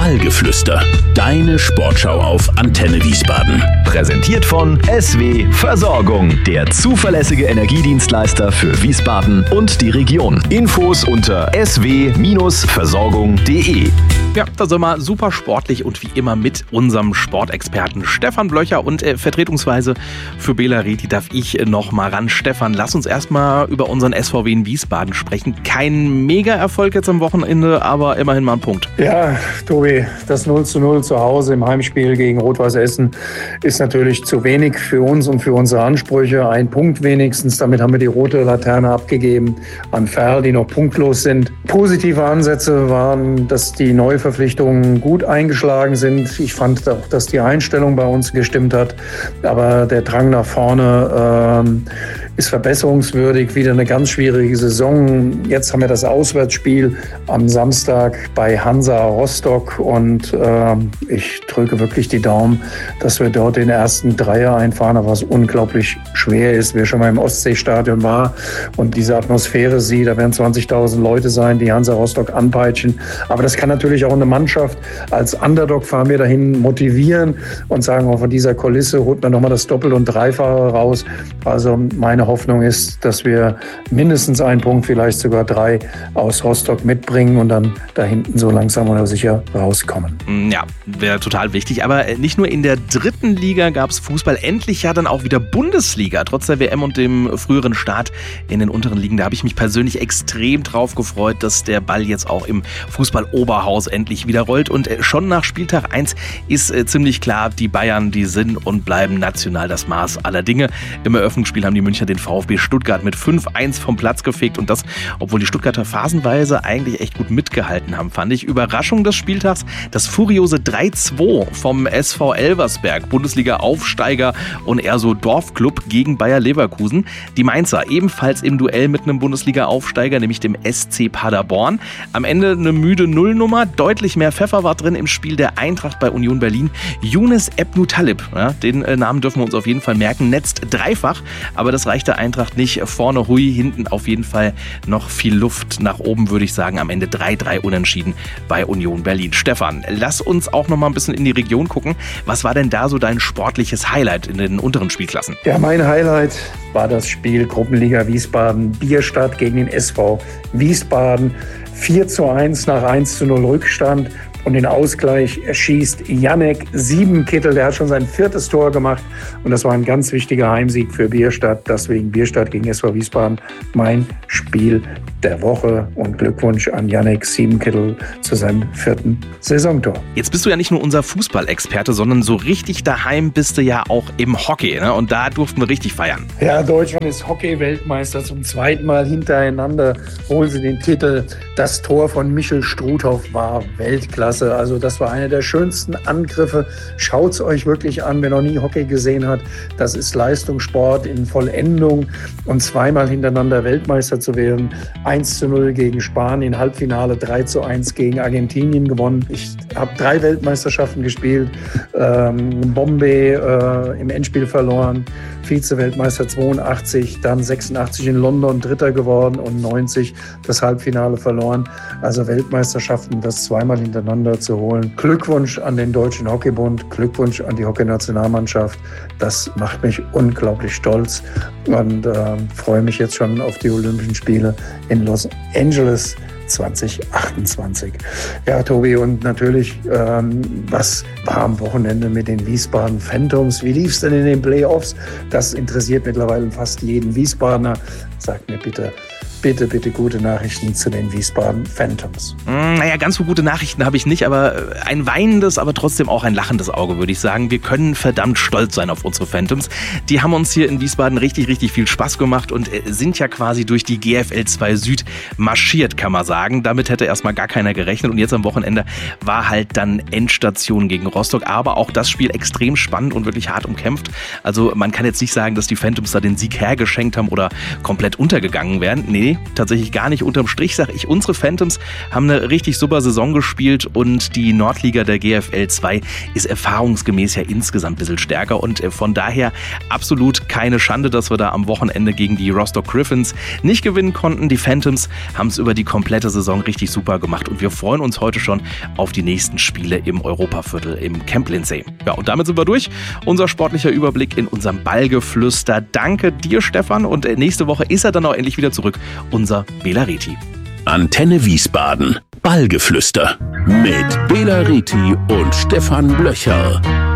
Ballgeflüster, deine Sportschau auf Antenne Wiesbaden. Präsentiert von SW Versorgung, der zuverlässige Energiedienstleister für Wiesbaden und die Region. Infos unter sw-versorgung.de. Ja, da sind wir super sportlich und wie immer mit unserem Sportexperten Stefan Blöcher und vertretungsweise für Bela Reti darf ich noch mal ran. Stefan, lass uns erstmal über unseren SVW in Wiesbaden sprechen. Kein Mega-Erfolg jetzt am Wochenende, aber immerhin mal ein Punkt. Ja, Tobi, das 0:0 zu Hause im Heimspiel gegen Rot-Weiß Essen ist natürlich zu wenig für uns und für unsere Ansprüche. Ein Punkt wenigstens, damit haben wir die rote Laterne abgegeben an Verl, die noch punktlos sind. Positive Ansätze waren, dass die Neuverpflichtungen gut eingeschlagen sind. Ich fand auch, dass die Einstellung bei uns gestimmt hat, aber der Drang nach vorne ist verbesserungswürdig. Wieder eine ganz schwierige Saison. Jetzt haben wir das Auswärtsspiel am Samstag bei Hansa Rostock und ich drücke wirklich die Daumen, dass wir dort den ersten Dreier einfahren, was unglaublich schwer ist. Wer schon mal im Ostseestadion war und diese Atmosphäre sieht, da werden 20.000 Leute sein, die Hansa Rostock anpeitschen. Aber das kann natürlich auch eine Mannschaft als Underdog fahren wir dahin motivieren und sagen, auch von dieser Kulisse holt man nochmal das Doppel- und Dreifache raus. Also meine Hoffnung ist, dass wir mindestens einen Punkt, vielleicht sogar 3 aus Rostock mitbringen und dann da hinten so langsam oder sicher rauskommen. Ja, wäre total wichtig. Aber nicht nur in der dritten Liga gab es Fußball, endlich ja dann auch wieder Bundesliga. Trotz der WM und dem früheren Start in den unteren Ligen, da habe ich mich persönlich extrem drauf gefreut, dass der Ball jetzt auch im Fußball-Oberhaus endlich wieder rollt. Und schon nach Spieltag 1 ist ziemlich klar, die Bayern, die sind und bleiben national das Maß aller Dinge. Im Eröffnungsspiel haben die Münchner den VfB Stuttgart mit 5:1 vom Platz gefegt. Und das, obwohl die Stuttgarter phasenweise eigentlich echt gut mitgehalten haben, fand ich. Überraschung des Spieltags, das furiose 3:2 vom SV Elversberg, Bundesliga-Aufsteiger und eher so Dorfclub gegen Bayer Leverkusen. Die Mainzer ebenfalls im Duell mit einem Bundesliga-Aufsteiger, nämlich dem SC Paderborn. Am Ende eine müde Nullnummer, deutlich mehr Pfeffer war drin im Spiel der Eintracht bei Union Berlin. Yunus Ebnu-Talib, ja, den Namen dürfen wir uns auf jeden Fall merken, netzt dreifach, aber das reicht der Eintracht nicht. Vorne hui, hinten auf jeden Fall noch viel Luft nach oben, würde ich sagen. Am Ende 3:3 unentschieden bei Union Berlin. Stefan, lass uns auch noch mal ein bisschen in die Region gucken. Was war denn da so dein sportliches Highlight in den unteren Spielklassen? Ja, mein Highlight war das Spiel Gruppenliga Wiesbaden, Bierstadt gegen den SV Wiesbaden. 4:1 nach 1:0 Rückstand. Und den Ausgleich erschießt Jannek Siebenkittel. Der hat schon sein 4. Tor gemacht. Und das war ein ganz wichtiger Heimsieg für Bierstadt. Deswegen Bierstadt gegen SV Wiesbaden mein Spiel der Woche. Und Glückwunsch an Jannek Siebenkittel zu seinem 4. Saisontor. Jetzt bist du ja nicht nur unser Fußballexperte, sondern so richtig daheim bist du ja auch im Hockey. Ne? Und da durften wir richtig feiern. Ja, Deutschland ist Hockey-Weltmeister. Zum 2. Mal hintereinander holen sie den Titel. Das Tor von Michel Struthoff war Weltklasse. Also das war einer der schönsten Angriffe. Schaut's euch wirklich an, wer noch nie Hockey gesehen hat. Das ist Leistungssport in Vollendung. Und 2-mal hintereinander Weltmeister zu werden. 1:0 gegen Spanien, Halbfinale 3:1 gegen Argentinien gewonnen. Ich habe 3 Weltmeisterschaften gespielt. Bombay im Endspiel verloren. Vize-Weltmeister 82, dann 86 in London Dritter geworden und 90 das Halbfinale verloren. Also Weltmeisterschaften, das 2-mal hintereinander zu holen. Glückwunsch an den Deutschen Hockeybund, Glückwunsch an die Hockeynationalmannschaft. Das macht mich unglaublich stolz und freue mich jetzt schon auf die Olympischen Spiele in Los Angeles 2028. Ja, Tobi, und natürlich, was war am Wochenende mit den Wiesbaden Phantoms? Wie lief es denn in den Playoffs? Das interessiert mittlerweile fast jeden Wiesbadener. Sag mir bitte gute Nachrichten zu den Wiesbaden Phantoms. Naja, ganz so gute Nachrichten habe ich nicht, aber ein weinendes, aber trotzdem auch ein lachendes Auge, würde ich sagen. Wir können verdammt stolz sein auf unsere Phantoms. Die haben uns hier in Wiesbaden richtig, richtig viel Spaß gemacht und sind ja quasi durch die GFL 2 Süd marschiert, kann man sagen. Damit hätte erstmal gar keiner gerechnet und jetzt am Wochenende war halt dann Endstation gegen Rostock, aber auch das Spiel extrem spannend und wirklich hart umkämpft. Also man kann jetzt nicht sagen, dass die Phantoms da den Sieg hergeschenkt haben oder komplett untergegangen wären. Nee, Nee, tatsächlich gar nicht. Unterm Strich sage ich, unsere Phantoms haben eine richtig super Saison gespielt und die Nordliga der GFL 2 ist erfahrungsgemäß ja insgesamt ein bisschen stärker und von daher absolut keine Schande, dass wir da am Wochenende gegen die Rostock Griffins nicht gewinnen konnten. Die Phantoms haben es über die komplette Saison richtig super gemacht und wir freuen uns heute schon auf die nächsten Spiele im Europaviertel im Camp Lindsay. Ja, und damit sind wir durch. Unser sportlicher Überblick in unserem Ballgeflüster. Danke dir, Stefan, und nächste Woche ist er dann auch endlich wieder zurück, unser Bela Reti. Antenne Wiesbaden. Ballgeflüster mit Bela Reti und Stefan Blöcher.